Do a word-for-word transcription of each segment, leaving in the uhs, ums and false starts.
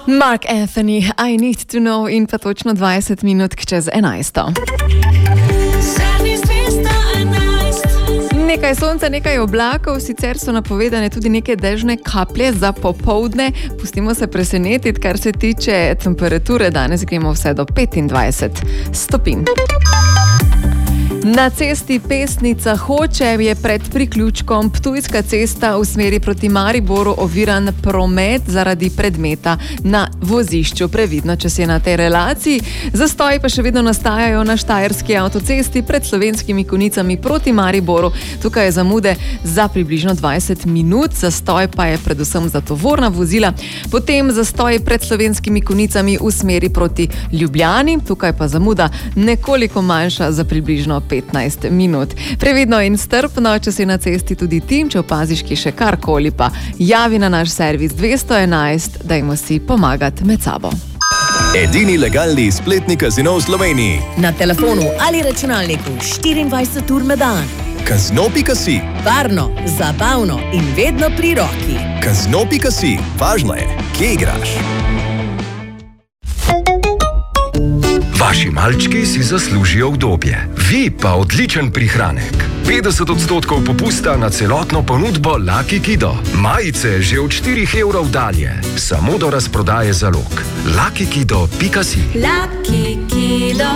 Mark Anthony, I Need to Know in pa točno dvajset minut čez enajsto. Nekaj sonca, nekaj oblakov, sicer so napovedane tudi neke dežne kaplje za popoldne. Pustimo se presenetiti, kar se tiče temperature. Danes gremo vse do petindvajset stopinj. Na cesti Pesnica Hoče je pred priključkom Ptujska cesta v smeri proti Mariboru oviran promet zaradi predmeta na vozišču. Previdno, če si na tej relaciji. Zastoji pa še vedno nastajajo na Štajerski avtocesti pred Slovenskimi Konjicami proti Mariboru. Tukaj je zamude za približno dvajset minut, zastoj pa je predvsem za tovorna vozila. Potem zastoj pred Slovenskimi Konjicami v smeri proti Ljubljani, tukaj pa zamuda nekoliko manjša za približno petnajst minut. Previdno in strpno, če si na cesti tudi tim, če opaziš ki še karkoli, pa javi na naš servis dvesto enajst, dajmo si pomagati med sabo. Edini legalni spletni kazino v Sloveniji. Na telefonu ali računalniku štiriindvajset ur na dan. Kazino pika si. Varno, zabavno in vedno pri roki. Kazino pika si. Važno je, kje igraš. Vaši malčki si zaslužijo udobje, vi pa odličen prihranek. petdeset odstotkov popusta na celotno ponudbo Lucky Kido. Majice že od štirih evrov dalje, samo do razprodaje zalog. lucky kido pika si. Lucky Kido.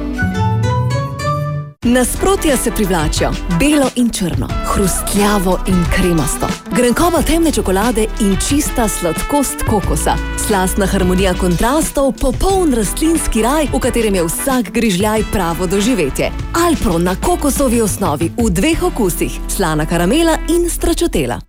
Nasprotja se privlačijo, belo in črno, hrustljavo in kremasto, grenkoba temne čokolade in čista sladkost kokosa, slastna harmonija kontrastov, popoln rastlinski raj, v katerem je vsak grižljaj pravo doživetje. Alpro na kokosovi osnovi v dveh okusih, slana karamela in stračotela.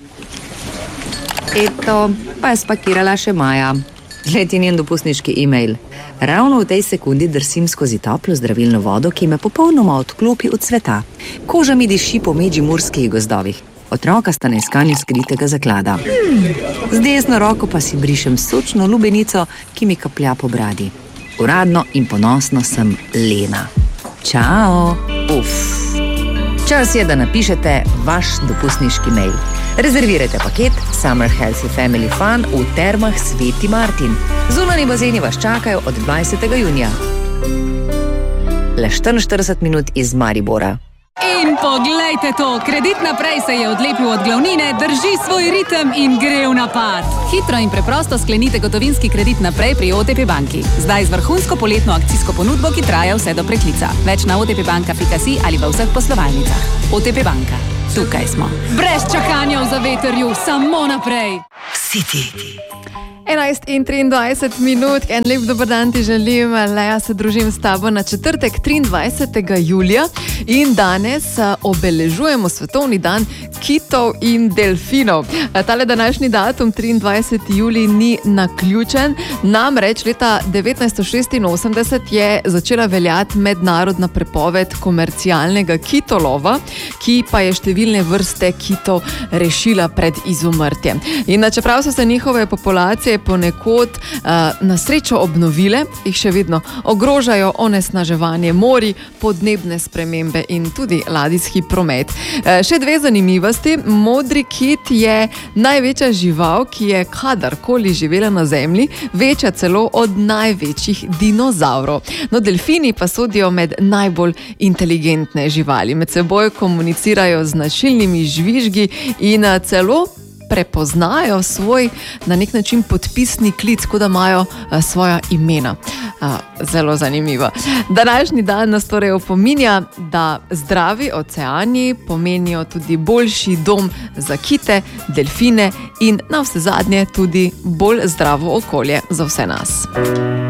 Eto, pa je spakirala še Maja. Gled je njen dopustniški e-mail. Ravno v tej sekundi drsim skozi toplo zdravilno vodo, ki me popolnoma odklopi od sveta. Koža mi diši po medžimurskih gozdovih. Otroka sta na iskanju skritega zaklada. Z desno roko pa si brišem sočno lubenico, ki mi kaplja po bradi. Uradno in ponosno sem Lena. Čao! Uf! Čas je, da napišete vaš dopustniški mail. Rezervirajte paket Summer Healthy Family Fun v Termah Sveti Martin. Zunanji bazeni vas čakajo od dvajsetega junija. Le štiriinštirideset minut iz Maribora. In poglejte to, Kredit naprej se je odlepil od glavnine, drži svoj ritem in gre v napad. Hitro in preprosto sklenite gotovinski kredit naprej pri O T P banki. Zdaj z vrhunsko poletno akcijsko ponudbo, ki traja vse do preklica. Več na otpbanka pika si ali v vseh poslovalnicah. O T P banka. Tukaj smo. Brez čakanja v zavetrju, samo naprej. City. enajst in triindvajset minut, en lep dober dan ti želim, Leja, se družim s tabo na četrtek triindvajsetega julija in danes obeležujemo svetovni dan kitov in delfinov. Tale današnji datum, triindvajseti julij, ni naključen, namreč leta devetnajststo šestinosemdeset je začela veljati mednarodna prepoved komercialnega kitolova, ki pa je številne vrste kitov rešila pred izumrtjem. In čeprav so se njihove populacije ponekod uh, na srečo obnovile, jih še vedno ogrožajo onesnaževanje morij, podnebne spremembe in tudi ladijski promet. Uh, še dve zanimivosti. Modri kit je največja žival, ki je kadarkoli živela na zemlji, večja celo od največjih dinozavrov. No, delfini pa sodijo med najbolj inteligentne živali. Med seboj komunicirajo z značilnimi žvižgi in uh, celo prepoznajo svoj na nek način podpisni klic, kot da imajo a, svoja imena. A, zelo zanimivo. Današnji dan nas torej opominja, da zdravi oceani pomenijo tudi boljši dom za kite, delfine in navsezadnje tudi bolj zdravo okolje za vse nas.